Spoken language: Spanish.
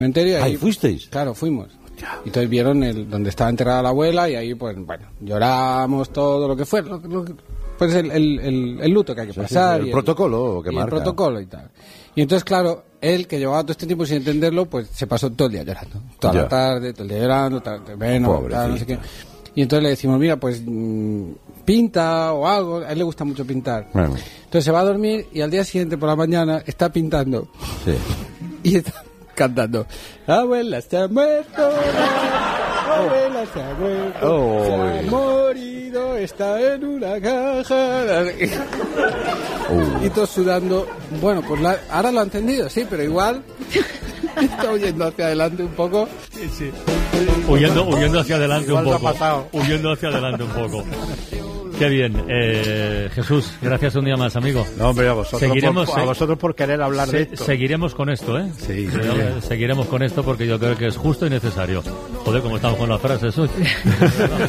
cementerio. ¿Ahí fuisteis? Claro, fuimos. Y entonces vieron donde estaba enterrada la abuela y ahí, pues, bueno, lloramos todo lo que fue, pues el luto que hay que pasar. El protocolo que marca. El protocolo y tal. Y entonces, claro, él, que llevaba todo este tiempo sin entenderlo, pues se pasó todo el día llorando. Toda la tarde, todo el día llorando, no sé qué. Y entonces le decimos, mira, pues pinta o algo. A él le gusta mucho pintar. Bueno. Entonces se va a dormir y al día siguiente por la mañana está pintando. Sí. Y está cantando, abuela se ha muerto, abuela se ha muerto, se ha morido, está en una caja. Y todos sudando. Bueno, pues ahora lo ha entendido, sí, pero igual está huyendo hacia adelante un poco. Sí. Huyendo hacia adelante igual un poco. Ha pasado. Huyendo hacia adelante un poco. Qué bien. Jesús, gracias un día más, amigo. No, hombre, a vosotros por querer hablar de esto. Seguiremos con esto, ¿eh? Sí. Seguiremos con esto porque yo creo que es justo y necesario. Joder, cómo estamos con las frases hoy.